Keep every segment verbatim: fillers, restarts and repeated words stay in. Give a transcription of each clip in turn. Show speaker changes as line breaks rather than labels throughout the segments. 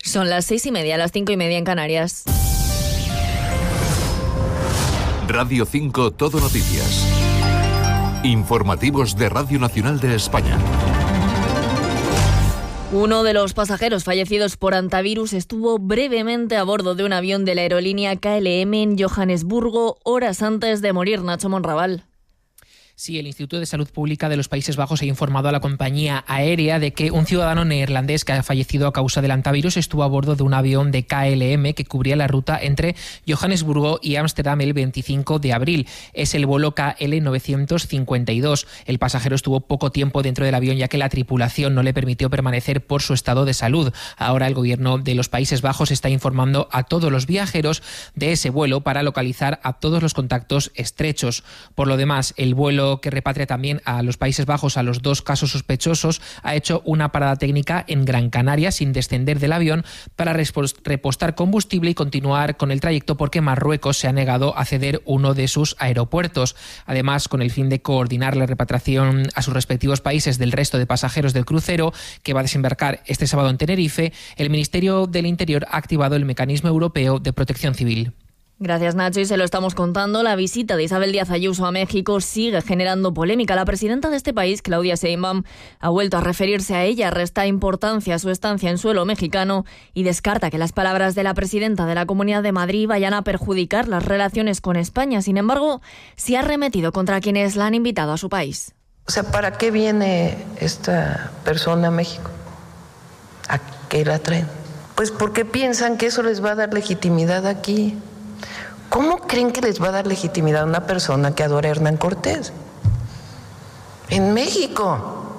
Son las seis y media, las cinco y media en Canarias.
Radio cinco Todo Noticias. Informativos de Radio Nacional de España.
Uno de los pasajeros fallecidos por hantavirus estuvo brevemente a bordo de un avión de la aerolínea K L M en Johannesburgo horas antes de morir. Nacho Monraval.
Sí, el Instituto de Salud Pública de los Países Bajos ha informado a la compañía aérea de que un ciudadano neerlandés que ha fallecido a causa del hantavirus estuvo a bordo de un avión de K L M que cubría la ruta entre Johannesburgo y Ámsterdam el veinticinco de abril. Es el vuelo K L novecientos cincuenta y dos. El pasajero estuvo poco tiempo dentro del avión ya que la tripulación no le permitió permanecer por su estado de salud. Ahora el gobierno de los Países Bajos está informando a todos los viajeros de ese vuelo para localizar a todos los contactos estrechos. Por lo demás, el vuelo que repatria también a los Países Bajos a los dos casos sospechosos ha hecho una parada técnica en Gran Canaria sin descender del avión para repostar combustible y continuar con el trayecto porque Marruecos se ha negado a ceder uno de sus aeropuertos. Además, con el fin de coordinar la repatriación a sus respectivos países del resto de pasajeros del crucero que va a desembarcar este sábado en Tenerife, el Ministerio del Interior ha activado el Mecanismo Europeo de Protección Civil.
Gracias, Nacho. Y se lo estamos contando. La visita de Isabel Díaz Ayuso a México sigue generando polémica. La presidenta de este país, Claudia Sheinbaum, ha vuelto a referirse a ella, resta importancia a su estancia en suelo mexicano y descarta que las palabras de la presidenta de la Comunidad de Madrid vayan a perjudicar las relaciones con España. Sin embargo, sí ha arremetido contra quienes la han invitado a su país.
O sea, ¿para qué viene esta persona a México? ¿A qué la traen? Pues porque piensan que eso les va a dar legitimidad aquí. ¿Cómo creen que les va a dar legitimidad a una persona que adora a Hernán Cortés? En México.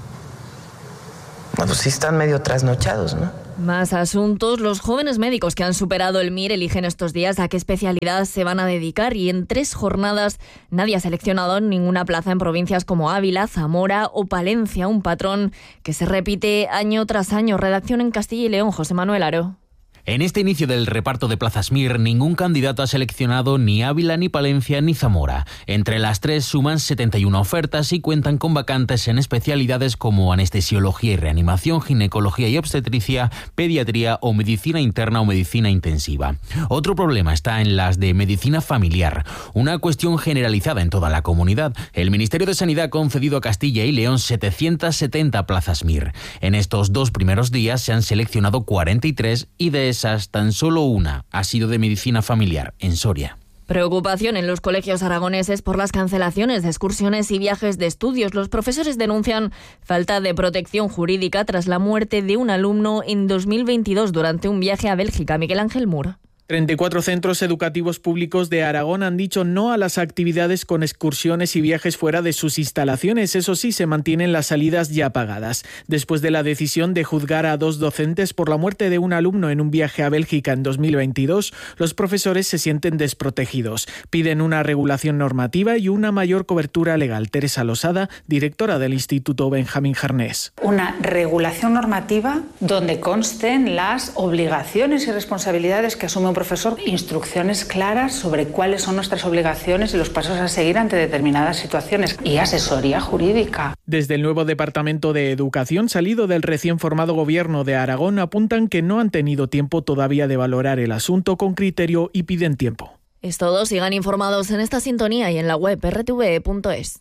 Bueno, sí están medio trasnochados, ¿no?
Más asuntos. Los jóvenes médicos que han superado el M I R eligen estos días a qué especialidad se van a dedicar y en tres jornadas nadie ha seleccionado ninguna plaza en provincias como Ávila, Zamora o Palencia, un patrón que se repite año tras año. Redacción en Castilla y León, José Manuel Aro.
En este inicio del reparto de plazas M I R, ningún candidato ha seleccionado ni Ávila, ni Palencia, ni Zamora. Entre las tres suman setenta y una ofertas y cuentan con vacantes en especialidades como anestesiología y reanimación, ginecología y obstetricia, pediatría o medicina interna o medicina intensiva. Otro problema está en las de medicina familiar, una cuestión generalizada en toda la comunidad. El Ministerio de Sanidad ha concedido a Castilla y León setecientas setenta plazas M I R. En estos dos primeros días se han seleccionado cuarenta y tres y de esas, tan solo una ha sido de medicina familiar, en Soria.
Preocupación en los colegios aragoneses por las cancelaciones de excursiones y viajes de estudios. Los profesores denuncian falta de protección jurídica tras la muerte de un alumno en dos mil veintidós durante un viaje a Bélgica. Miguel Ángel Mur.
treinta y cuatro centros educativos públicos de Aragón han dicho no a las actividades con excursiones y viajes fuera de sus instalaciones. Eso sí, se mantienen las salidas ya pagadas. Después de la decisión de juzgar a dos docentes por la muerte de un alumno en un viaje a Bélgica en dos mil veintidós, los profesores se sienten desprotegidos. Piden una regulación normativa y una mayor cobertura legal. Teresa Losada, directora del Instituto Benjamín Jarnés.
Una regulación normativa donde consten las obligaciones y responsabilidades que asume un profesor, instrucciones claras sobre cuáles son nuestras obligaciones y los pasos a seguir ante determinadas situaciones y asesoría jurídica.
Desde el nuevo Departamento de Educación salido del recién formado Gobierno de Aragón apuntan que no han tenido tiempo todavía de valorar el asunto con criterio y piden tiempo.
Es todo, sigan informados en esta sintonía y en la web erre te ve punto es.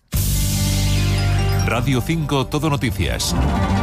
Radio cinco Todo Noticias.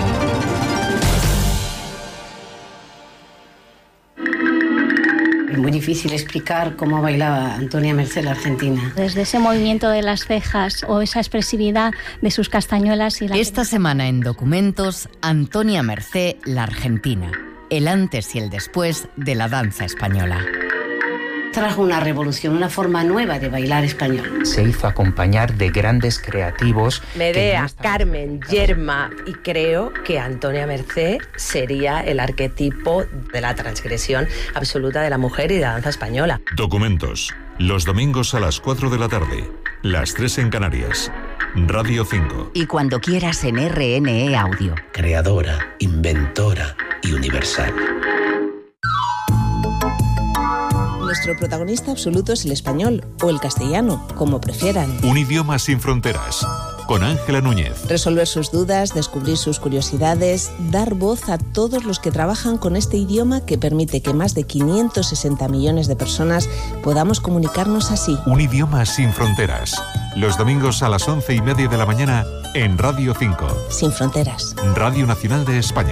Es muy difícil explicar cómo bailaba Antonia Mercé la argentina.
Desde ese movimiento de las cejas o esa expresividad de sus castañuelas y la...
Esta semana en Documentos, Antonia Mercé la argentina. El antes y el después de la danza española.
Trajo una revolución, una forma nueva de bailar español.
Se hizo acompañar de grandes creativos.
Medea, no Carmen, Yerma, y creo que Antonia Mercé sería el arquetipo de la transgresión absoluta de la mujer y de la danza española.
Documentos, los domingos a las cuatro de la tarde, las tres en Canarias. Radio cinco.
Y cuando quieras en erre ene e Audio.
Creadora, inventora y universal.
Nuestro protagonista absoluto es el español o el castellano, como prefieran.
Un idioma sin fronteras. con Ángela Núñez.
Resolver sus dudas, descubrir sus curiosidades, dar voz a todos los que trabajan con este idioma que permite que más de quinientos sesenta millones de personas podamos comunicarnos así.
Un idioma sin fronteras. Los domingos a las once y media de la mañana en Radio cinco.
Sin fronteras.
Radio Nacional de España.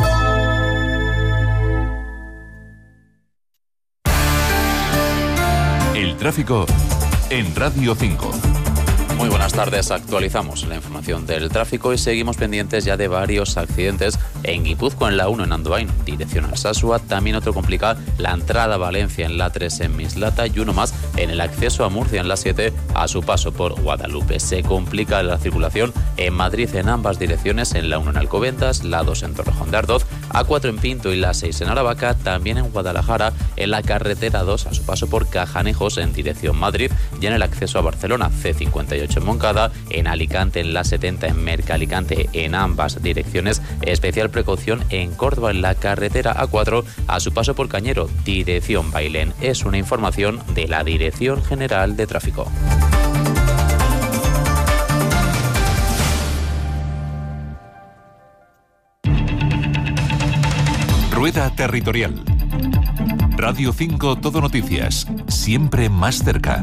El tráfico en Radio cinco.
Muy buenas tardes, actualizamos la información del tráfico y seguimos pendientes ya de varios accidentes en Guipúzcoa, en la uno en Andoain, dirección Alsasua, también otro complicado, la entrada a Valencia en la tres en Mislata y uno más en el acceso a Murcia en la siete a su paso por Guadalupe. Se complica la circulación en Madrid en ambas direcciones, en la uno en Alcobendas, la dos en Torrejón de Ardoz, A cuatro en Pinto y la seis en Aravaca, también en Guadalajara, en la carretera dos a su paso por Cajanejos en dirección Madrid y en el acceso a Barcelona, C cincuenta y ocho en Moncada, en Alicante en la setenta en Mercalicante en ambas direcciones, especial precaución en Córdoba en la carretera A cuatro a su paso por Cañero, dirección Bailén. Es una información de la Dirección General de Tráfico.
Rueda Territorial. Radio cinco Todo Noticias, siempre más cerca.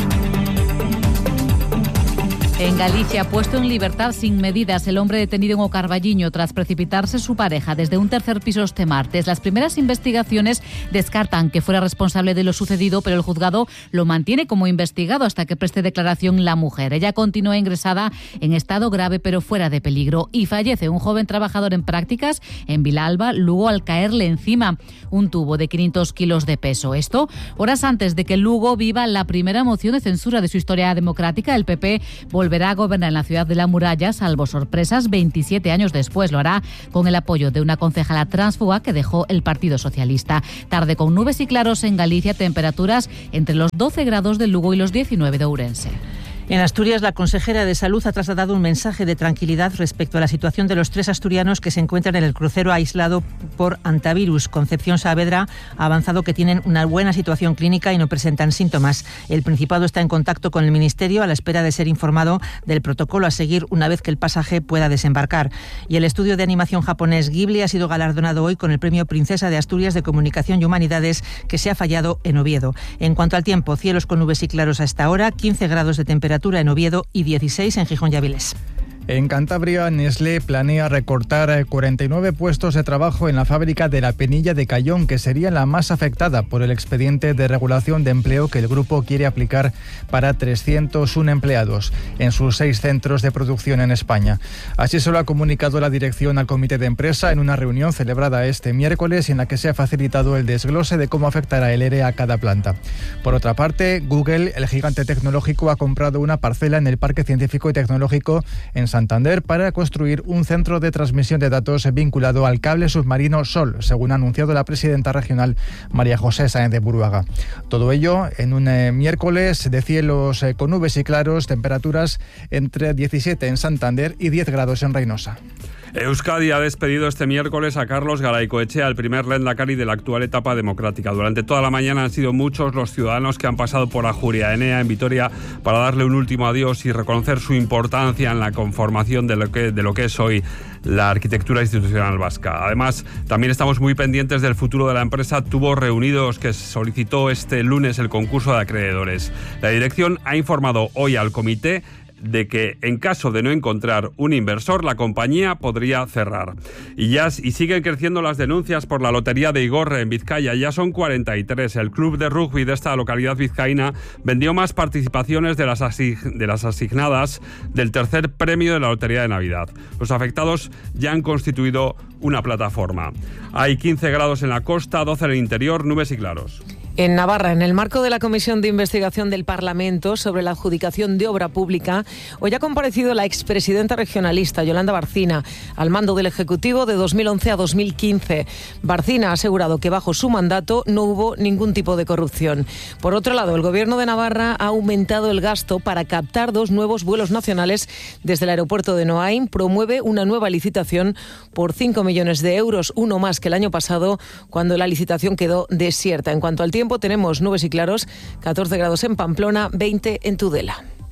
En Galicia, puesto en libertad sin medidas el hombre detenido en Ocarballiño tras precipitarse su pareja desde un tercer piso este martes. Las primeras investigaciones descartan que fuera responsable de lo sucedido, pero el juzgado lo mantiene como investigado hasta que preste declaración la mujer. Ella continúa ingresada en estado grave pero fuera de peligro y fallece un joven trabajador en prácticas en Vilalba, Lugo, al caerle encima un tubo de quinientos kilos de peso. Esto horas antes de que Lugo viva la primera moción de censura de su historia democrática. El P P volverá a gobernar en la ciudad de la muralla, salvo sorpresas, veintisiete años después. Lo hará con el apoyo de una concejala tránsfuga que dejó el Partido Socialista. Tarde con nubes y claros en Galicia, temperaturas entre los doce grados de Lugo y los diecinueve de Ourense.
En Asturias, la consejera de Salud ha trasladado un mensaje de tranquilidad respecto a la situación de los tres asturianos que se encuentran en el crucero aislado por antivirus. Concepción Saavedra ha avanzado que tienen una buena situación clínica y no presentan síntomas. El Principado está en contacto con el Ministerio a la espera de ser informado del protocolo a seguir una vez que el pasaje pueda desembarcar. Y el estudio de animación japonés Ghibli ha sido galardonado hoy con el Premio Princesa de Asturias de Comunicación y Humanidades, que se ha fallado en Oviedo. En cuanto al tiempo, cielos con nubes y claros a esta hora, quince grados de temperatura en Oviedo y dieciséis en Gijón y Avilés.
En Cantabria, Nestlé planea recortar cuarenta y nueve puestos de trabajo en la fábrica de la Penilla de Cayón, que sería la más afectada por el expediente de regulación de empleo que el grupo quiere aplicar para trescientos uno empleados en sus seis centros de producción en España. Así se lo ha comunicado la dirección al comité de empresa en una reunión celebrada este miércoles, en la que se ha facilitado el desglose de cómo afectará el E R E a cada planta. Por otra parte, Google, el gigante tecnológico, ha comprado una parcela en el Parque Científico y Tecnológico en Santander para construir un centro de transmisión de datos vinculado al cable submarino Sol, según ha anunciado la presidenta regional María José Sáenz de Buruaga. Todo ello en un eh, miércoles de cielos eh, con nubes y claros, temperaturas entre diecisiete en Santander y diez grados en Reynosa.
Euskadi ha despedido este miércoles a Carlos Garaycoechea, el primer lehendakari de la actual etapa democrática. Durante toda la mañana han sido muchos los ciudadanos que han pasado por Ajuria Enea en Vitoria para darle un último adiós y reconocer su importancia en la conformación de lo que, de lo que es hoy la arquitectura institucional vasca. Además, también estamos muy pendientes del futuro de la empresa Tubos Reunidos, que solicitó este lunes el concurso de acreedores. La dirección ha informado hoy al comité de que en caso de no encontrar un inversor, la compañía podría cerrar. Y ya y siguen creciendo las denuncias por la lotería de Igorre en Vizcaya. Ya son cuarenta y tres. El club de rugby de esta localidad vizcaína vendió más participaciones de las, asig de las asignadas del tercer premio de la lotería de Navidad. Los afectados ya han constituido una plataforma. Hay quince grados en la costa, doce en el interior, nubes y claros.
En Navarra, en el marco de la Comisión de Investigación del Parlamento sobre la adjudicación de obra pública, hoy ha comparecido la expresidenta regionalista Yolanda Barcina al mando del Ejecutivo de dos mil once a dos mil quince. Barcina ha asegurado que bajo su mandato no hubo ningún tipo de corrupción. Por otro lado, el Gobierno de Navarra ha aumentado el gasto para captar dos nuevos vuelos nacionales desde el aeropuerto de Noain. Promueve una nueva licitación por cinco millones de euros, uno más que el año pasado, cuando la licitación quedó desierta. En cuanto al tiempo, tenemos nubes y claros, catorce grados en Pamplona, veinte en Tudela.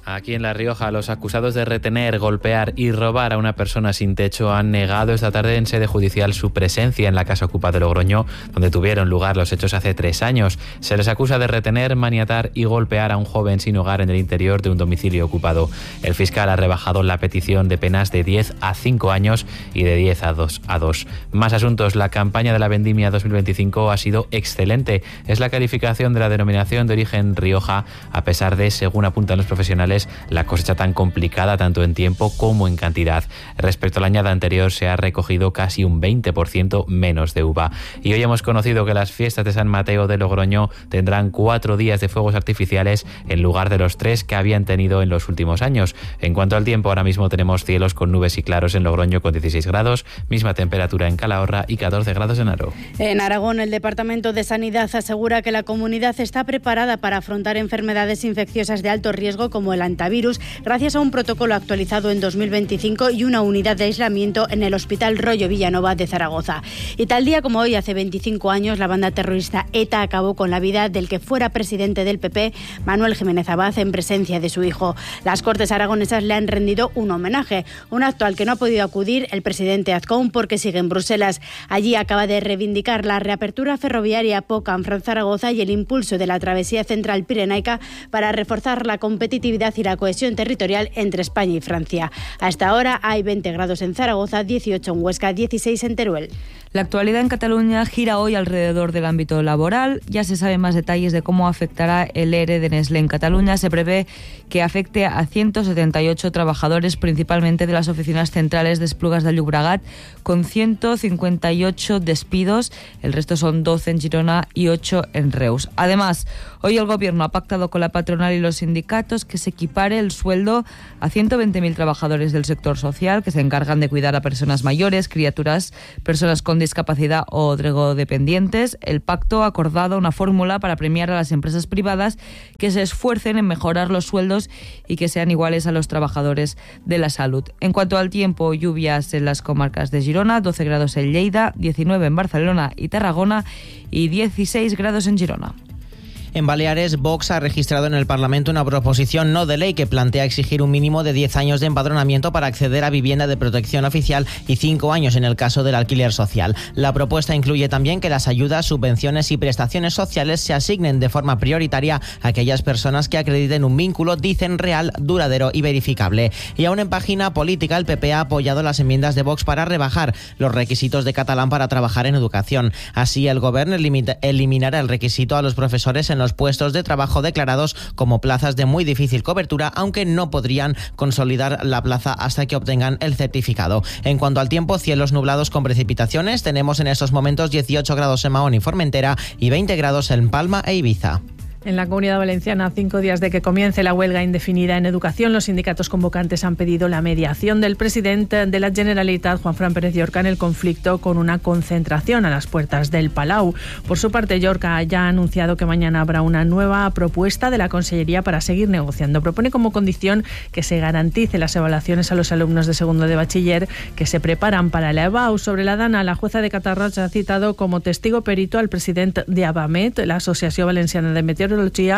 Aquí en La Rioja, los acusados de retener, golpear y robar a una persona sin techo han negado esta tarde en sede judicial su presencia en la casa ocupada de Logroño, donde tuvieron lugar los hechos hace tres años. Se les acusa de retener, maniatar y golpear a un joven sin hogar en el interior de un domicilio ocupado. El fiscal ha rebajado la petición de penas de diez a cinco años y de diez a dos a dos. Más asuntos. La campaña de la vendimia dos mil veinticinco ha sido excelente. Es la calificación de la denominación de origen Rioja, a pesar de, según apuntan los profesionales, la cosecha tan complicada tanto en tiempo como en cantidad. Respecto a la añada anterior se ha recogido casi un veinte por ciento menos de uva. Y hoy hemos conocido que las fiestas de San Mateo de Logroño tendrán cuatro días de fuegos artificiales en lugar de los tres que habían tenido en los últimos años. En cuanto al tiempo, ahora mismo tenemos cielos con nubes y claros en Logroño con dieciséis grados, misma temperatura en Calahorra y catorce grados en Haro.
En Aragón, el Departamento de Sanidad asegura que la comunidad está preparada para afrontar enfermedades infecciosas de alto riesgo como el antivirus, gracias a un protocolo actualizado en dos mil veinticinco y una unidad de aislamiento en el Hospital Rollo Villanova de Zaragoza. Y tal día como hoy, hace veinticinco años, la banda terrorista ETA acabó con la vida del que fuera presidente del P P, Manuel Jiménez Abad, en presencia de su hijo. Las Cortes aragonesas le han rendido un homenaje, un acto al que no ha podido acudir el presidente Azcón porque sigue en Bruselas. Allí acaba de reivindicar la reapertura ferroviaria Pau-Canfranc-Zaragoza y el impulso de la travesía central pirenaica para reforzar la competitividad y la cohesión territorial entre España y Francia. Hasta ahora hay veinte grados en Zaragoza, dieciocho en Huesca, dieciséis en Teruel.
La actualidad en Cataluña gira hoy alrededor del ámbito laboral. Ya se saben más detalles de cómo afectará el ERE de Nestlé en Cataluña. Se prevé que afecte a ciento setenta y ocho trabajadores, principalmente de las oficinas centrales de Esplugas de Llobregat, con ciento cincuenta y ocho despidos. El resto son doce en Girona y ocho en Reus. Además, hoy el Gobierno ha pactado con la patronal y los sindicatos que se equipare el sueldo a ciento veinte mil trabajadores del sector social que se encargan de cuidar a personas mayores, criaturas, personas con discapacidad o drogodependientes. El pacto ha acordado una fórmula para premiar a las empresas privadas que se esfuercen en mejorar los sueldos y que sean iguales a los trabajadores de la salud. En cuanto al tiempo, lluvias en las comarcas de Girona, doce grados en Lleida, diecinueve en Barcelona y Tarragona y dieciséis grados en Girona.
En Baleares, Vox ha registrado en el Parlamento una proposición no de ley que plantea exigir un mínimo de diez años de empadronamiento para acceder a vivienda de protección oficial y cinco años en el caso del alquiler social. La propuesta incluye también que las ayudas, subvenciones y prestaciones sociales se asignen de forma prioritaria a aquellas personas que acrediten un vínculo, dicen, real, duradero y verificable. Y aún en página política, el P P ha apoyado las enmiendas de Vox para rebajar los requisitos de catalán para trabajar en educación. Así, el Gobierno eliminará el requisito a los profesores en los puestos de trabajo declarados como plazas de muy difícil cobertura, aunque no podrían consolidar la plaza hasta que obtengan el certificado. En cuanto al tiempo, cielos nublados con precipitaciones. Tenemos en estos momentos dieciocho grados en Mahón y Formentera y veinte grados en Palma e Ibiza.
En la Comunidad Valenciana, a cinco días de que comience la huelga indefinida en educación, los sindicatos convocantes han pedido la mediación del presidente de la Generalitat, Juanfran Pérez Llorca, en el conflicto con una concentración a las puertas del Palau. Por su parte, Llorca ya ha anunciado que mañana habrá una nueva propuesta de la Consellería para seguir negociando. Propone como condición que se garantice las evaluaciones a los alumnos de segundo de bachiller que se preparan para la EBAU. Sobre la Dana, la jueza de Catarroja ha citado como testigo perito al presidente de Abamet, la Asociación Valenciana de Meteorología,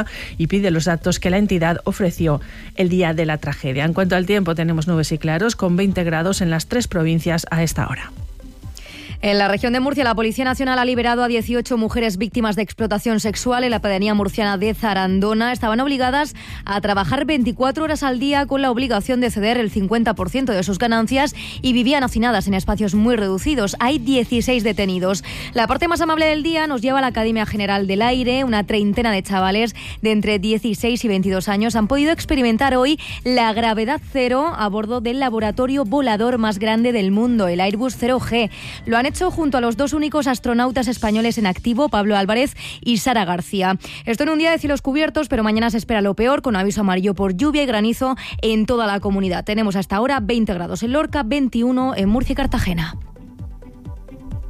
y pide los datos que la entidad ofreció el día de la tragedia. En cuanto al tiempo, tenemos nubes y claros con veinte grados en las tres provincias a esta hora.
En la región de Murcia, la Policía Nacional ha liberado a dieciocho mujeres víctimas de explotación sexual en la pedanía murciana de Zarandona. Estaban obligadas a trabajar veinticuatro horas al día con la obligación de ceder el cincuenta por ciento de sus ganancias y vivían hacinadas en espacios muy reducidos. Hay dieciséis detenidos. La parte más amable del día nos lleva a la Academia General del Aire. Una treintena de chavales de entre dieciséis y veintidós años han podido experimentar hoy la gravedad cero a bordo del laboratorio volador más grande del mundo, el Airbus cero G. Lo han hecho junto a los dos únicos astronautas españoles en activo, Pablo Álvarez y Sara García. Esto en un día de cielos cubiertos, pero mañana se espera lo peor, con aviso amarillo por lluvia y granizo en toda la comunidad. Tenemos hasta ahora veinte grados en Lorca, veintiuno en Murcia y Cartagena.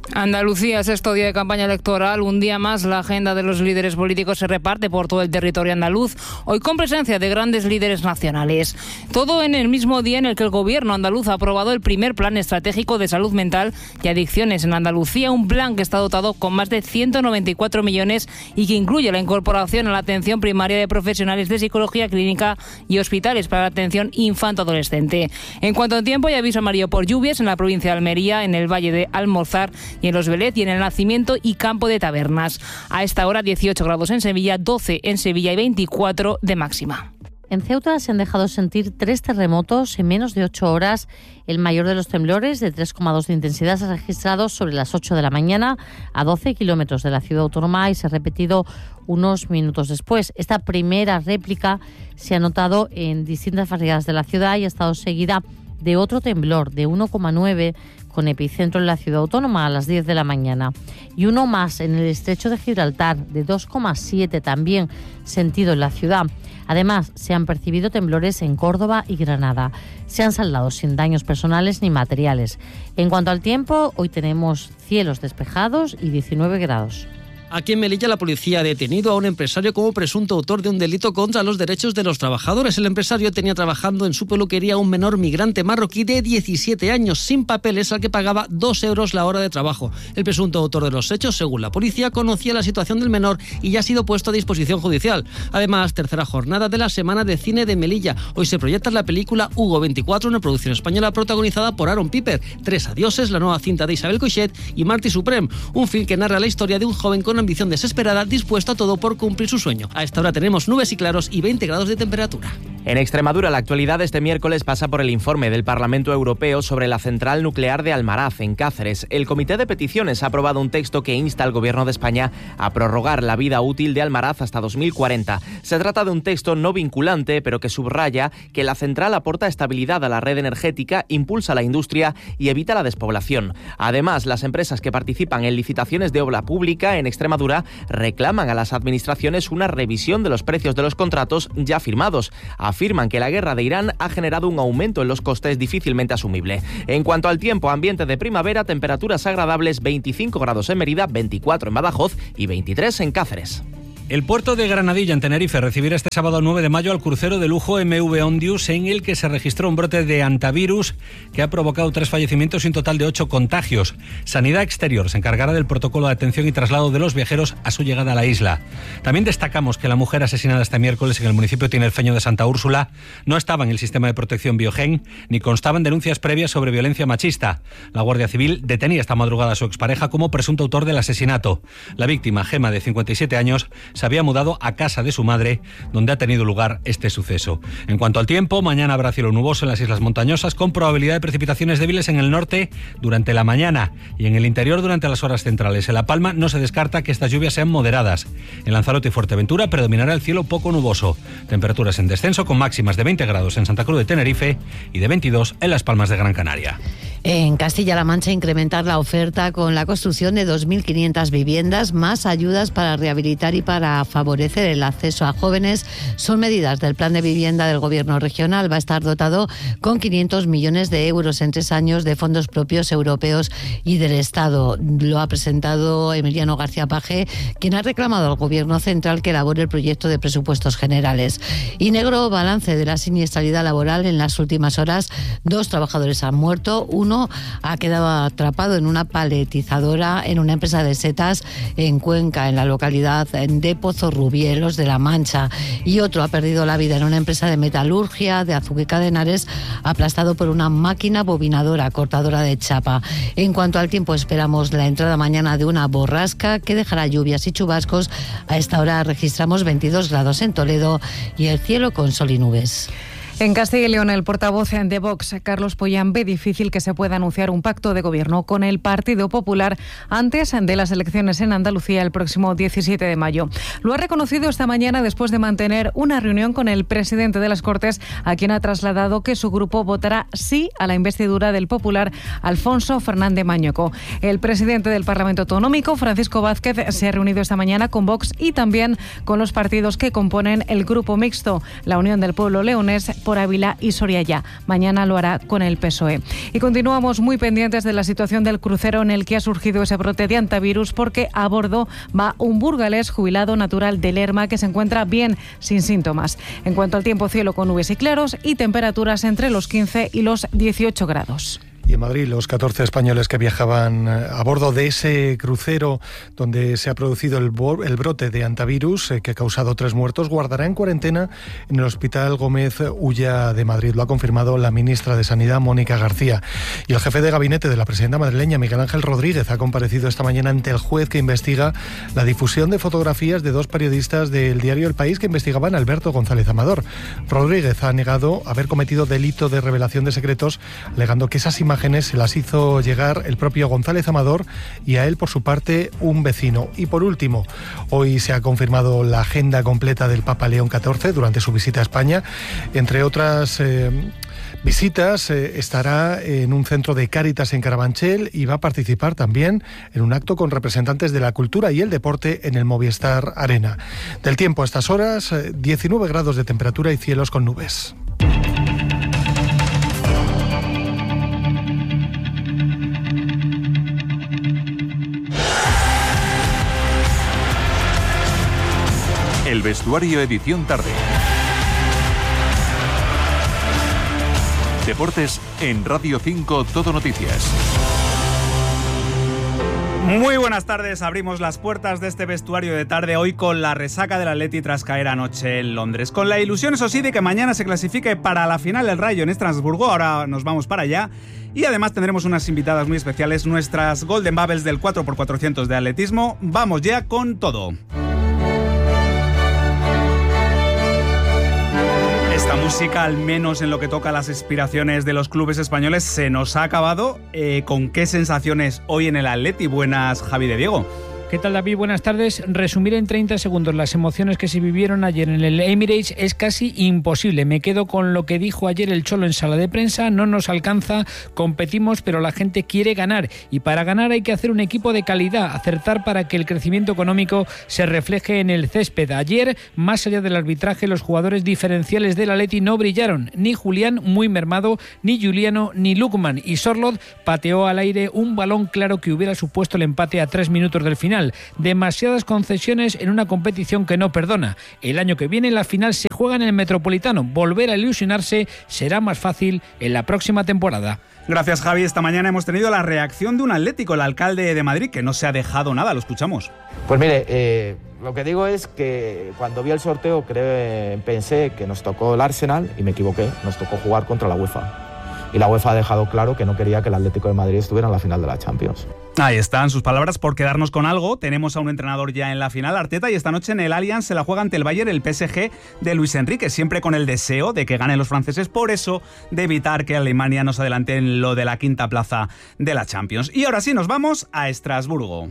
Andalucía, sexto día de campaña electoral. Un día más la agenda de los líderes políticos se reparte por todo el territorio andaluz, hoy con presencia de grandes líderes nacionales. Todo en el mismo día en el que el gobierno andaluz ha aprobado el primer plan estratégico de salud mental y adicciones en Andalucía, un plan que está dotado con más de ciento noventa y cuatro millones y que incluye la incorporación a la atención primaria de profesionales de psicología clínica y hospitales para la atención infanto-adolescente. En cuanto a tiempo, hay aviso amarillo por lluvias en la provincia de Almería, en el Valle de Almozar y en Los Velet y en el Nacimiento y Campo de Tabernas. A esta hora dieciocho grados en Sevilla, doce en Sevilla y veinticuatro de máxima.
En Ceuta se han dejado sentir tres terremotos en menos de ocho horas. El mayor de los temblores, de tres coma dos de intensidad, se ha registrado sobre las ocho de la mañana a doce kilómetros de la ciudad autónoma y se ha repetido unos minutos después. Esta primera réplica se ha notado en distintas barriadas de la ciudad y ha estado seguida de otro temblor de uno coma nueve con epicentro en la ciudad autónoma a las diez de la mañana y uno más en el estrecho de Gibraltar de dos coma siete también sentido en la ciudad. Además, se han percibido temblores en Córdoba y Granada. Se han saldado sin daños personales ni materiales. En cuanto al tiempo, hoy tenemos cielos despejados y diecinueve grados.
Aquí en Melilla la policía ha detenido a un empresario como presunto autor de un delito contra los derechos de los trabajadores. El empresario tenía trabajando en su peluquería a un menor migrante marroquí de diecisiete años, sin papeles, al que pagaba dos euros la hora de trabajo. El presunto autor de los hechos, según la policía, conocía la situación del menor y ya ha sido puesto a disposición judicial. Además, tercera jornada de la Semana de Cine de Melilla. Hoy se proyecta la película Hugo veinticuatro, una producción española protagonizada por Aaron Piper. Tres adioses, la nueva cinta de Isabel Coixet y Marty Supreme, un film que narra la historia de un joven con ambición desesperada, dispuesto a todo por cumplir su sueño. A esta hora tenemos nubes y claros y veinte grados de temperatura.
En Extremadura, la actualidad este miércoles pasa por el informe del Parlamento Europeo sobre la central nuclear de Almaraz, en Cáceres. El Comité de Peticiones ha aprobado un texto que insta al Gobierno de España a prorrogar la vida útil de Almaraz hasta dos mil cuarenta. Se trata de un texto no vinculante, pero que subraya que la central aporta estabilidad a la red energética, impulsa la industria y evita la despoblación. Además, las empresas que participan en licitaciones de obra pública en Extremadura reclaman a las administraciones una revisión de los precios de los contratos ya firmados. Afirman que la guerra de Irán ha generado un aumento en los costes difícilmente asumible. En cuanto al tiempo, ambiente de primavera, temperaturas agradables, veinticinco grados en Mérida, veinticuatro en Badajoz y veintitrés en Cáceres.
El puerto de Granadilla, en Tenerife, recibirá este sábado nueve de mayo al crucero de lujo M V Ondius, en el que se registró un brote de hantavirus que ha provocado tres fallecimientos y un total de ocho contagios. Sanidad Exterior se encargará del protocolo de atención y traslado de los viajeros a su llegada a la isla. También destacamos que la mujer asesinada este miércoles en el municipio tinerfeño de Santa Úrsula no estaba en el sistema de protección Biogen ni constaban denuncias previas sobre violencia machista. La Guardia Civil detenía esta madrugada a su expareja como presunto autor del asesinato. La víctima, Gema, de cincuenta y siete años, se había mudado a casa de su madre, donde ha tenido lugar este suceso. En cuanto al tiempo, mañana habrá cielo nuboso en las islas montañosas, con probabilidad de precipitaciones débiles en el norte durante la mañana y en el interior durante las horas centrales. En La Palma no se descarta que estas lluvias sean moderadas. En Lanzarote y Fuerteventura predominará el cielo poco nuboso. Temperaturas en descenso con máximas de veinte grados en Santa Cruz de Tenerife y de veintidós en Las Palmas de Gran Canaria.
En Castilla-La Mancha, incrementar la oferta con la construcción de dos mil quinientas viviendas, más ayudas para rehabilitar y para favorecer el acceso a jóvenes, son medidas del plan de vivienda del Gobierno regional. Va a estar dotado con quinientos millones de euros en tres años de fondos propios europeos y del Estado. Lo ha presentado Emiliano García Paje, quien ha reclamado al Gobierno central que elabore el proyecto de presupuestos generales. Y negro balance de la siniestralidad laboral en las últimas horas. Dos trabajadores han muerto, uno ha quedado atrapado en una paletizadora en una empresa de setas en Cuenca, en la localidad de Pozorrubielos de La Mancha, y otro ha perdido la vida en una empresa de metalurgia de Azuqueca de Henares, aplastado por una máquina bobinadora, cortadora de chapa. En cuanto al tiempo, esperamos la entrada mañana de una borrasca que dejará lluvias y chubascos. A esta hora registramos veintidós grados en Toledo y el cielo con sol y nubes.
En Castilla y León, el portavoz de Vox, Carlos Pollán, ve difícil que se pueda anunciar un pacto de gobierno con el Partido Popular antes de las elecciones en Andalucía el próximo diecisiete de mayo. Lo ha reconocido esta mañana después de mantener una reunión con el presidente de las Cortes, a quien ha trasladado que su grupo votará sí a la investidura del popular Alfonso Fernández Mañueco. El presidente del Parlamento Autonómico, Francisco Vázquez, se ha reunido esta mañana con Vox y también con los partidos que componen el grupo mixto, la Unión del Pueblo Leonés,
por Ávila y Soria ya. Mañana lo hará con el P S O E. Y continuamos muy pendientes de la situación del crucero en el que ha surgido ese brote de antivirus, porque a bordo va un burgalés jubilado natural de Lerma que se encuentra bien, sin síntomas. En cuanto al tiempo, cielo con nubes y claros y temperaturas entre los quince y los dieciocho grados.
Y en Madrid, los catorce españoles que viajaban a bordo de ese crucero donde se ha producido el, el brote de antivirus eh, que ha causado tres muertos, guardará en cuarentena en el Hospital Gómez Ulla de Madrid. Lo ha confirmado la ministra de Sanidad, Mónica García. Y el jefe de gabinete de la presidenta madrileña, Miguel Ángel Rodríguez, ha comparecido esta mañana ante el juez que investiga la difusión de fotografías de dos periodistas del diario El País que investigaban a Alberto González Amador. Rodríguez ha negado haber cometido delito de revelación de secretos, alegando que esas imágenes se las hizo llegar el propio González Amador y a él, por su parte, un vecino. Y por último, hoy se ha confirmado la agenda completa del Papa León catorce durante su visita a España. Entre otras eh, visitas, eh, estará en un centro de Cáritas en Carabanchel y va a participar también en un acto con representantes de la cultura y el deporte en el Movistar Arena. Del tiempo a estas horas, eh, diecinueve grados de temperatura y cielos con nubes.
El vestuario edición tarde. Deportes en Radio cinco Todo Noticias.
Muy buenas tardes, abrimos las puertas de este vestuario de tarde hoy con la resaca del Atleti tras caer anoche en Londres. Con la ilusión, eso sí, de que mañana se clasifique para la final del Rayo en Estrasburgo. Ahora nos vamos para allá. Y además tendremos unas invitadas muy especiales, nuestras Golden Bubbles del cuatro por cuatrocientos de atletismo. Vamos ya con todo. Esta música, al menos en lo que toca a las aspiraciones de los clubes españoles, se nos ha acabado. Eh, ¿Con qué sensaciones hoy en el Atleti? Buenas, Javi de Diego.
¿Qué tal, David? Buenas tardes. Resumir en treinta segundos las emociones que se vivieron ayer en el Emirates es casi imposible. Me quedo con lo que dijo ayer el Cholo en sala de prensa. No nos alcanza, competimos, pero la gente quiere ganar. Y para ganar hay que hacer un equipo de calidad, acertar para que el crecimiento económico se refleje en el césped. Ayer, más allá del arbitraje, los jugadores diferenciales del Atleti no brillaron. Ni Julián, muy mermado, ni Juliano, ni Lukman. Y Sorloth pateó al aire un balón claro que hubiera supuesto el empate a tres minutos del final. Demasiadas concesiones en una competición que no perdona. El año que viene la final se juega en el Metropolitano. Volver a ilusionarse será más fácil en la próxima temporada.
Gracias, Javi. Esta mañana hemos tenido la reacción de un atlético, el alcalde de Madrid, que no se ha dejado nada. Lo escuchamos.
Pues mire, eh, lo que digo es que cuando vi el sorteo creo, pensé que nos tocó el Arsenal y me equivoqué. Nos tocó jugar contra la UEFA. Y la UEFA ha dejado claro que no quería que el Atlético de Madrid estuviera en la final de la Champions.
Ahí están sus palabras. Por quedarnos con algo, tenemos a un entrenador ya en la final, Arteta, y esta noche en el Allianz se la juega ante el Bayern el P S G de Luis Enrique, siempre con el deseo de que ganen los franceses, por eso de evitar que Alemania nos adelante en lo de la quinta plaza de la Champions. Y ahora sí, nos vamos a Estrasburgo.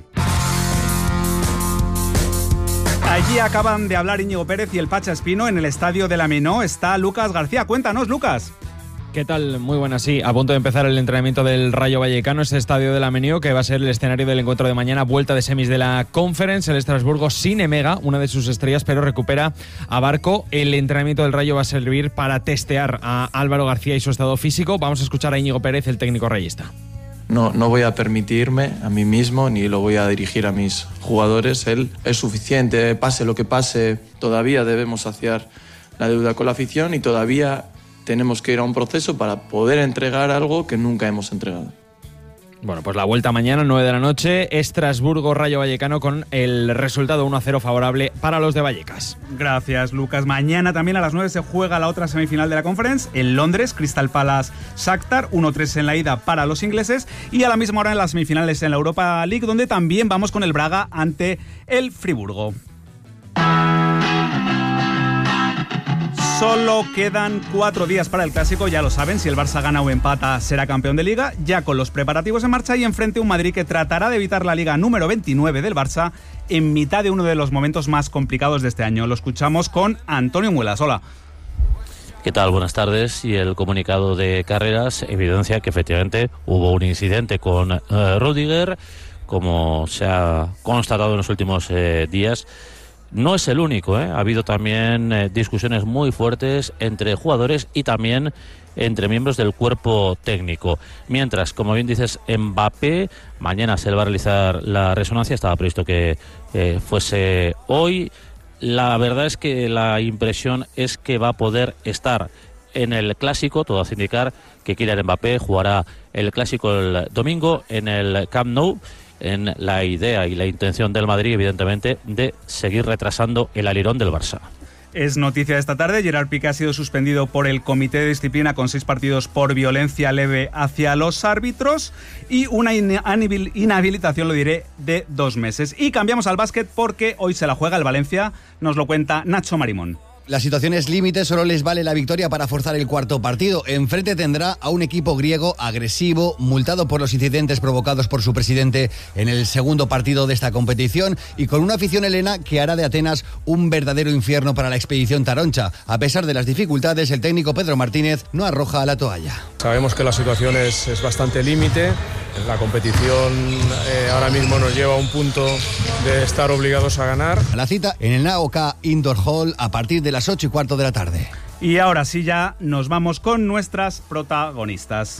Allí acaban de hablar Íñigo Pérez y el Pacha Espino. En el estadio de la Minó está Lucas García. Cuéntanos, Lucas.
¿Qué tal? Muy buenas, sí. A punto de empezar el entrenamiento del Rayo Vallecano, este estadio de la Menió, que va a ser el escenario del encuentro de mañana, vuelta de semis de la Conference. El Estrasburgo sin Emega, una de sus estrellas, pero recupera a Barco. El entrenamiento del Rayo va a servir para testear a Álvaro García y su estado físico. Vamos a escuchar a Íñigo Pérez, el técnico rayista.
No, no voy a permitirme a mí mismo ni lo voy a dirigir a mis jugadores. Él es suficiente, pase lo que pase. Todavía debemos saciar la deuda con la afición y todavía tenemos que ir a un proceso para poder entregar algo que nunca hemos entregado.
Bueno, pues la vuelta mañana, nueve de la noche, Estrasburgo, Rayo Vallecano, con el resultado uno a cero favorable para los de Vallecas.
Gracias, Lucas. Mañana también a las nueve se juega la otra semifinal de la Conference en Londres, Crystal Palace Shakhtar, uno tres en la ida para los ingleses, y a la misma hora en las semifinales en la Europa League, donde también vamos con el Braga ante el Friburgo. Solo quedan cuatro días para el Clásico, ya lo saben, si el Barça gana o empata será campeón de Liga, ya con los preparativos en marcha y enfrente un Madrid que tratará de evitar la Liga número veintinueve del Barça en mitad de uno de los momentos más complicados de este año. Lo escuchamos con Antonio Muelas. Hola.
¿Qué tal? Buenas tardes. Y el comunicado de Carreras evidencia que efectivamente hubo un incidente con eh, Rüdiger, como se ha constatado en los últimos eh, días. no es el único, ¿eh? Ha habido también eh, discusiones muy fuertes entre jugadores y también entre miembros del cuerpo técnico. Mientras, como bien dices, Mbappé, mañana se le va a realizar la resonancia, estaba previsto que eh, fuese hoy. La verdad es que la impresión es que va a poder estar en el Clásico, todo hace indicar que Kylian Mbappé jugará el Clásico el domingo en el Camp Nou, en la idea y la intención del Madrid, evidentemente, de seguir retrasando el alirón del Barça.
Es noticia de esta tarde, Gerard Piqué ha sido suspendido por el Comité de Disciplina con seis partidos por violencia leve hacia los árbitros y una inhabilitación, lo diré, de dos meses. Y cambiamos al básquet porque hoy se la juega el Valencia, nos lo cuenta Nacho Marimón.
La situación es límite, solo les vale la victoria para forzar el cuarto partido. Enfrente tendrá a un equipo griego agresivo, multado por los incidentes provocados por su presidente en el segundo partido de esta competición y con una afición helena que hará de Atenas un verdadero infierno para la expedición taroncha. A pesar de las dificultades, el técnico Pedro Martínez no arroja la toalla.
Sabemos que la situación es, es bastante límite. La competición eh, ahora mismo nos lleva a un punto de estar obligados a ganar.
La cita en el A O K Indoor Hall a partir de las ocho y cuarto de la tarde.
Y ahora sí ya nos vamos con nuestras protagonistas.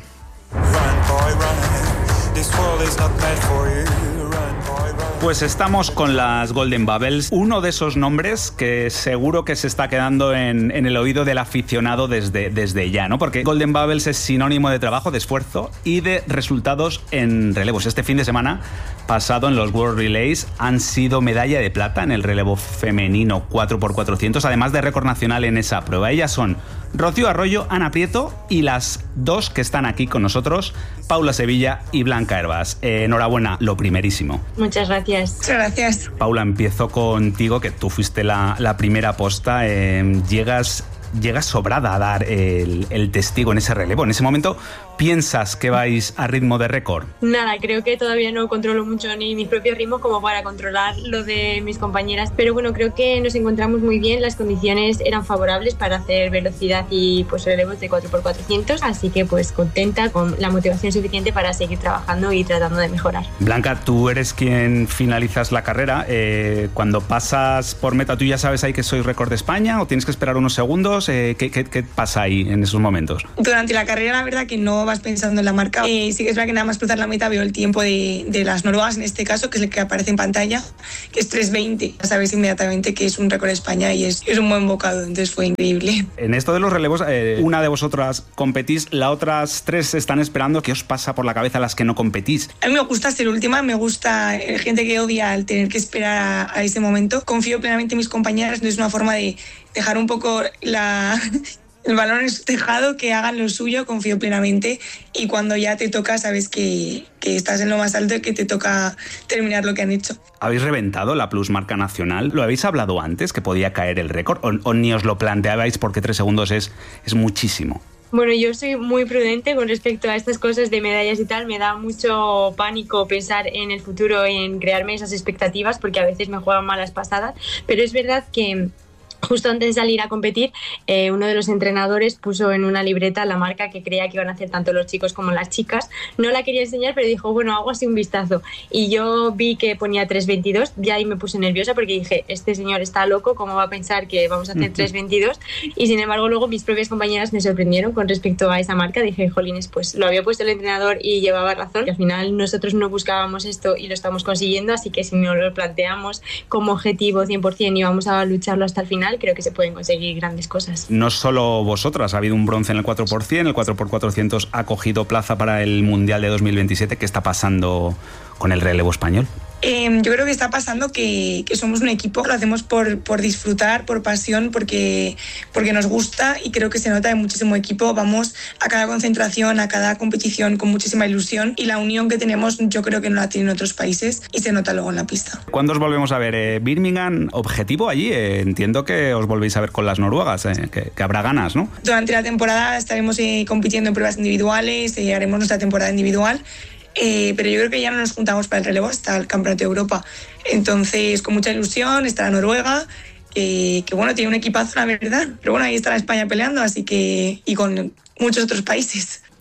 Pues estamos con las Golden Bubbles, uno de esos nombres que seguro que se está quedando en, en el oído del aficionado desde, desde ya, ¿no? Porque Golden Bubbles es sinónimo de trabajo, de esfuerzo y de resultados en relevos. Este fin de semana pasado en los World Relays han sido medalla de plata en el relevo femenino cuatro por cuatrocientos, además de récord nacional en esa prueba. Ellas son Rocío Arroyo, Ana Prieto y las dos que están aquí con nosotros, Paula Sevilla y Blanca Hervás. Eh, enhorabuena, lo primerísimo.
Muchas gracias. Muchas gracias.
Paula, empiezo contigo, que tú fuiste la, la primera posta. Eh, llegas, llegas sobrada a dar el, el testigo en ese relevo. En ese momento, ¿piensas que vais a ritmo de récord?
Nada, creo que todavía no controlo mucho ni mis propios ritmos como para controlar lo de mis compañeras, pero bueno, creo que nos encontramos muy bien, las condiciones eran favorables para hacer velocidad y pues relevos de cuatro por cuatrocientos, así que pues contenta, con la motivación suficiente para seguir trabajando y tratando de mejorar.
Blanca, tú eres quien finalizas la carrera, eh, cuando pasas por meta, ¿tú ya sabes ahí que sois récord de España o tienes que esperar unos segundos? Eh, ¿qué, qué, ¿Qué pasa ahí en esos momentos?
Durante la carrera la verdad que no vas pensando en la marca. Eh, sí que es verdad que nada más cruzar la meta veo el tiempo de, de las noruegas, en este caso, que es el que aparece en pantalla, que es tres veinte. Ya sabes inmediatamente que es un récord de España y es, es un buen bocado, entonces fue increíble.
En esto de los relevos, eh, una de vosotras competís, las otras tres están esperando. ¿Qué os pasa por la cabeza a las que no competís?
A mí me gusta ser última, me gusta eh, gente que odia al tener que esperar a, a ese momento. Confío plenamente en mis compañeras, no es una forma de dejar un poco la... el balón en su tejado, que hagan lo suyo, confío plenamente, y cuando ya te toca sabes que, que estás en lo más alto y que te toca terminar lo que han hecho.
¿Habéis reventado la plusmarca nacional? ¿Lo habéis hablado antes, que podía caer el récord? ¿O, o ni os lo planteabais porque tres segundos es, es muchísimo?
Bueno, yo soy muy prudente con respecto a estas cosas de medallas y tal. Me da mucho pánico pensar en el futuro y en crearme esas expectativas porque a veces me juegan malas pasadas, pero es verdad que justo antes de salir a competir, eh, uno de los entrenadores puso en una libreta la marca que creía que iban a hacer tanto los chicos como las chicas. No la quería enseñar, pero dijo, bueno, hago así un vistazo. Y yo vi que ponía tres veintidós, y ahí me puse nerviosa porque dije, este señor está loco, ¿cómo va a pensar que vamos a hacer tres veintidós? Y sin embargo, luego mis propias compañeras me sorprendieron con respecto a esa marca. Dije, jolines, pues lo había puesto el entrenador y llevaba razón. Y al final nosotros no buscábamos esto y lo estamos consiguiendo, así que si nos lo planteamos como objetivo cien por ciento y vamos a lucharlo hasta el final, creo que se pueden conseguir grandes cosas.
No solo vosotras, ha habido un bronce en el cuatro por cien, el cuatro por cuatrocientos ha cogido plaza para el Mundial de dos mil veintisiete. ¿Qué está pasando con el relevo español?
Eh, yo creo que está pasando que, que somos un equipo, lo hacemos por, por disfrutar, por pasión, porque, porque nos gusta, y creo que se nota en muchísimo equipo. Vamos a cada concentración, a cada competición con muchísima ilusión, y la unión que tenemos yo creo que no la tienen otros países y se nota luego en la pista.
¿Cuándo os volvemos a ver? Eh, Birmingham, objetivo allí, eh, entiendo que os volvéis a ver con las noruegas, eh, que, que habrá ganas, ¿no?
Durante la temporada estaremos eh, compitiendo en pruebas individuales, eh, haremos nuestra temporada individual. Eh, pero yo creo que ya no nos juntamos para el relevo hasta el Campeonato de Europa. Entonces, con mucha ilusión, está la Noruega, eh, que bueno, tiene un equipazo, la verdad. Pero bueno, ahí está la España peleando, así que... y con muchos otros países.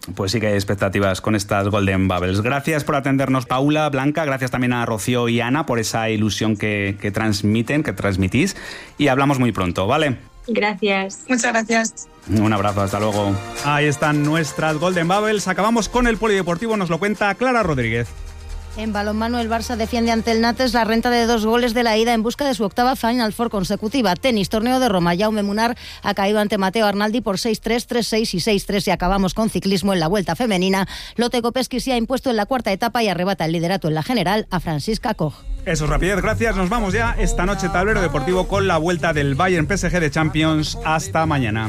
pues sí que hay expectativas con estas Golden Bubbles. Gracias por atendernos, Paula, Blanca, gracias también a Rocío y Ana por esa ilusión que, que transmiten, que transmitís, y hablamos muy pronto, ¿vale?
Gracias.
Muchas gracias.
Un abrazo, hasta luego. Ahí están nuestras Golden Bubbles. Acabamos con el polideportivo, nos lo cuenta Clara Rodríguez.
En balonmano, el Barça defiende ante el Nantes la renta de dos goles de la ida en busca de su octava Final Four consecutiva. Tenis, torneo de Roma. Jaume Munar ha caído ante Matteo Arnaldi por seis tres, tres seis y seis tres. Y acabamos con ciclismo en la Vuelta Femenina. Lotte Kopecky se ha impuesto en la cuarta etapa y arrebata el liderato en la general a Franziska Koch.
Eso es rapidez, gracias. Nos vamos ya esta noche, tablero deportivo con la vuelta del Bayern P S G de Champions. Hasta mañana.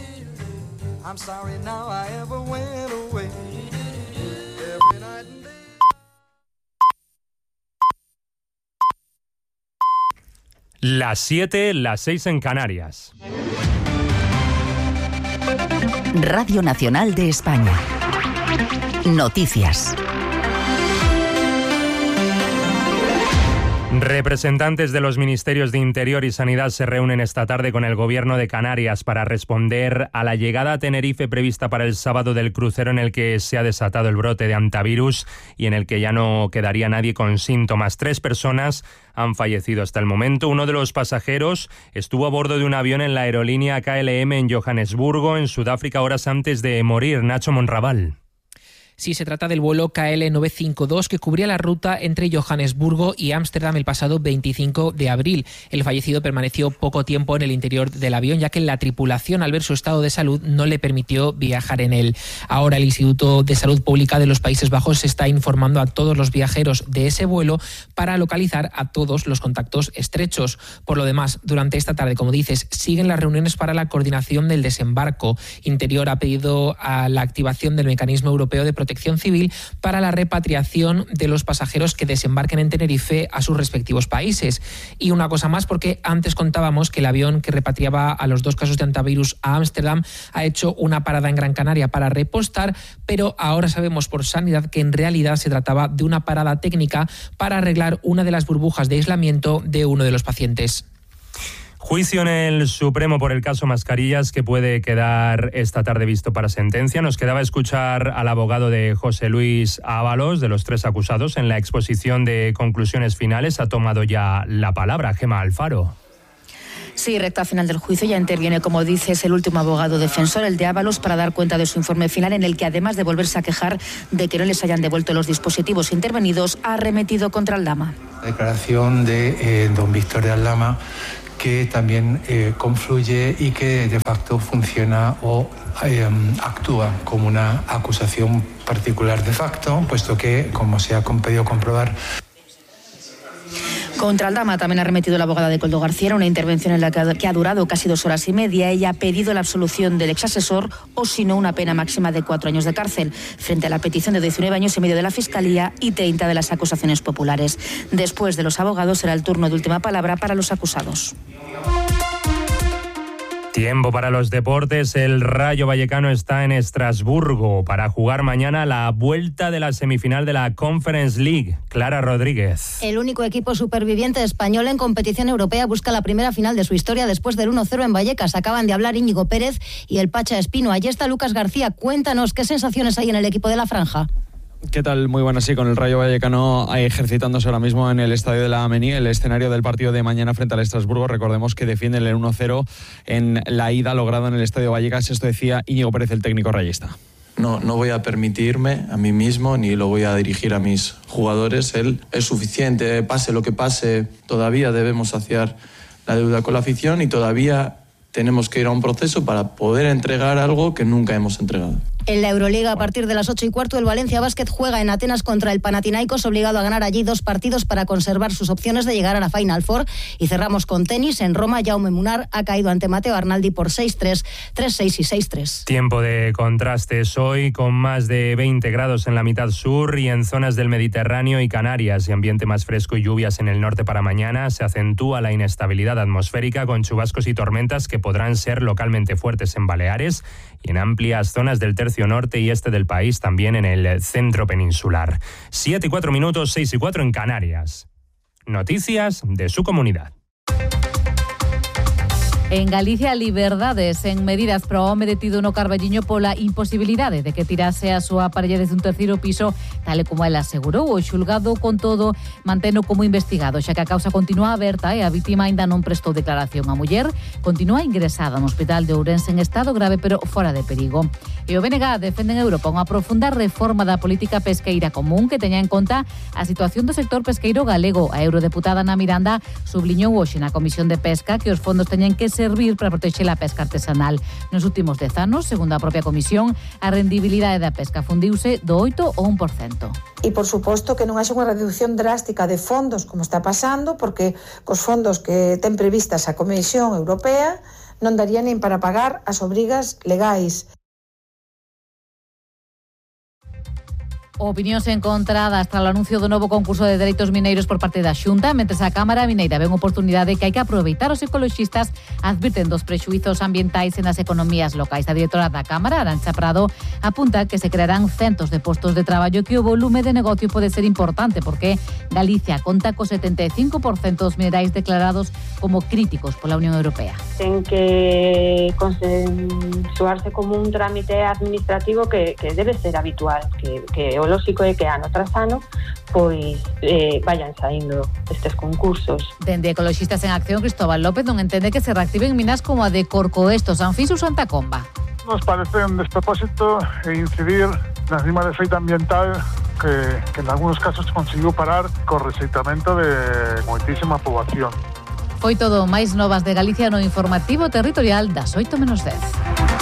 Las siete, las seis en Canarias.
Radio Nacional de España. Noticias.
Representantes de los Ministerios de Interior y Sanidad se reúnen esta tarde con el Gobierno de Canarias para responder a la llegada a Tenerife prevista para el sábado del crucero en el que se ha desatado el brote de hantavirus y en el que ya no quedaría nadie con síntomas. Tres personas han fallecido hasta el momento. Uno de los pasajeros estuvo a bordo de un avión en la aerolínea K L M en Johannesburgo, en Sudáfrica, horas antes de morir. Nacho Monraval.
Sí, se trata del vuelo K L novecientos cincuenta y dos que cubría la ruta entre Johannesburgo y Ámsterdam el pasado veinticinco de abril. El fallecido permaneció poco tiempo en el interior del avión, ya que la tripulación, al ver su estado de salud, no le permitió viajar en él. Ahora el Instituto de Salud Pública de los Países Bajos está informando a todos los viajeros de ese vuelo para localizar a todos los contactos estrechos. Por lo demás, durante esta tarde, como dices, siguen las reuniones para la coordinación del desembarco. Interior ha pedido a la activación del mecanismo europeo de protección civil para la repatriación de los pasajeros que desembarquen en Tenerife a sus respectivos países. Y una cosa más, porque antes contábamos que el avión que repatriaba a los dos casos de hantavirus a Ámsterdam ha hecho una parada en Gran Canaria para repostar, pero ahora sabemos por Sanidad que en realidad se trataba de una parada técnica para arreglar una de las burbujas de aislamiento de uno de los pacientes.
Juicio en el Supremo por el caso Mascarillas que puede quedar esta tarde visto para sentencia. Nos quedaba escuchar al abogado de José Luis Ábalos, de los tres acusados. En la exposición de conclusiones finales ha tomado ya la palabra Gemma Alfaro.
Sí, recta final del juicio, ya interviene, como dices, el último abogado defensor, el de Ábalos, para dar cuenta de su informe final, en el que, además de volverse a quejar de que no les hayan devuelto los dispositivos intervenidos, ha arremetido contra Aldama.
La declaración de eh, don Víctor de Aldama, que también eh, confluye y que de facto funciona o eh, actúa como una acusación particular de facto, puesto que, como se ha podido comprobar,
contra Aldama también ha remetido la abogada de Coldo García, una intervención en la que ha durado casi dos horas y media. Ella ha pedido la absolución del exasesor o, si no, una pena máxima de cuatro años de cárcel, frente a la petición de diecinueve años y medio de la Fiscalía y treinta de las acusaciones populares. Después de los abogados será el turno de última palabra para los acusados.
Tiempo para los deportes. El Rayo Vallecano está en Estrasburgo para jugar mañana la vuelta de la semifinal de la Conference League. Clara Rodríguez.
El único equipo superviviente español en competición europea busca la primera final de su historia después del uno cero en Vallecas. Acaban de hablar Íñigo Pérez y el Pacha Espino. Allí está Lucas García. Cuéntanos qué sensaciones hay en el equipo de la Franja.
¿Qué tal? Muy buenas, sí, con el Rayo Vallecano ejercitándose ahora mismo en el estadio de la Amení, el escenario del partido de mañana frente al Estrasburgo. Recordemos que defienden el uno cero en la ida logrado en el estadio Vallecas. Esto decía Íñigo Pérez, el técnico rayista.
No, no voy a permitirme a mí mismo ni lo voy a dirigir a mis jugadores. Él es suficiente, pase lo que pase. Todavía debemos saciar la deuda con la afición y todavía tenemos que ir a un proceso para poder entregar algo que nunca hemos entregado.
En la Euroliga, a partir de las ocho y cuarto, el Valencia Basket juega en Atenas contra el Panathinaikos, obligado a ganar allí dos partidos para conservar sus opciones de llegar a la Final Four. Y cerramos con tenis. En Roma, Jaume Munar ha caído ante Matteo Arnaldi por seis tres, tres seis y seis tres.
Tiempo de contrastes hoy, con más de veinte grados en la mitad sur y en zonas del Mediterráneo y Canarias, y ambiente más fresco y lluvias en el norte para mañana. Se acentúa la inestabilidad atmosférica con chubascos y tormentas que podrán ser localmente fuertes en Baleares y en amplias zonas del tercio norte y este del país, también en el centro peninsular. Siete y cuatro minutos, seis y cuatro en Canarias. Noticias de su comunidad.
En Galicia, liberdades en medidas pro home detido no Carballiño pola imposibilidade de que tirase a súa parella desde un terceiro piso, tal e como ela asegurou. O xulgado, con todo, manteno como investigado, xa que a causa continúa aberta e a vítima aínda non prestou declaración. A muller continúa ingresada no hospital de Ourense en estado grave pero fora de perigo. E o B N G defende en Europa unha profunda reforma da política pesqueira común que teña en conta a situación do sector pesqueiro galego. A eurodeputada Ana Miranda subliñou hoxe na Comisión de Pesca que os fondos teñen que servir para protexer a pesca artesanal. Nos últimos dez anos, segundo a propia Comisión, a rendibilidade da pesca fundiuse do oito ao un por cento.
E, por suposto, que non haxe unha reducción drástica de fondos, como está pasando, porque cos fondos que ten previstas a Comisión Europea non daría nin para pagar as obrigas legais.
Opinións encontradas tras o anuncio do novo concurso de dereitos mineiros por parte da Xunta, mentres a Cámara Mineira ven oportunidade que hai que aproveitar. Os ecoloxistas advirten dos prexuizos ambientais nas economías locais. A directora da Cámara, Arantxa Prado, apunta que se crearán centos de postos de traballo que o volume de negocio pode ser importante porque Galicia conta co setenta e cinco por cento dos minerais declarados como críticos pola Unión Europea.
Ten que consensuarse como un trámite administrativo que, que debe ser habitual, que, que o lógico é que ano tras ano pois eh, vayan saindo estes concursos.
Dende Ecoloxistas en Acción, Cristóbal López non entende que se reactiven minas como a de Corcoesto, San Fiso ou Santa Comba.
Nos parece un despropósito incidir na rima de feita ambiental que, que en algúns casos conseguiu parar co rexeitamento de moitísima poboación.
Foi todo, máis novas de Galicia no informativo territorial das oito menos dez.